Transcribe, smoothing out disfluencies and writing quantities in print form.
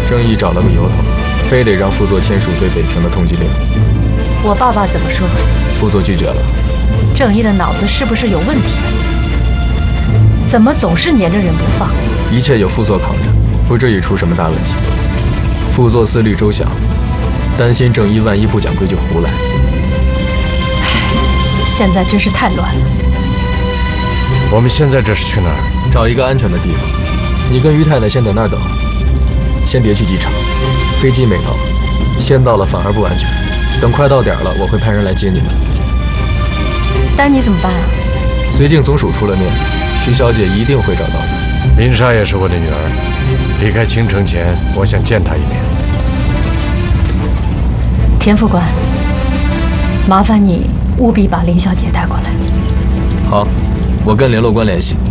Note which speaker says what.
Speaker 1: 郑义找了个由头，非得让傅作签署对北平的通缉令。
Speaker 2: 我爸爸怎么说？
Speaker 1: 傅作拒绝了。
Speaker 2: 郑义的脑子是不是有问题？怎么总是黏着人不放？
Speaker 1: 一切有傅作扛着，不至于出什么大问题。傅作思虑周详，担心郑义万一不讲规矩胡来。
Speaker 2: 现在真是太乱了。
Speaker 3: 我们现在这是去哪儿？
Speaker 1: 找一个安全的地方。你跟于太太先在那儿等，先别去机场，飞机没到，先到了反而不安全。等快到点了，我会派人来接你们。
Speaker 2: 丹尼怎么办啊？
Speaker 1: 绥靖总署出了面，徐小姐一定会找到的。
Speaker 3: 林莎也是我的女儿，离开京城前，我想见她一面。
Speaker 2: 田副官，麻烦你务必把林小姐带过来。
Speaker 1: 好，我跟联络官联系。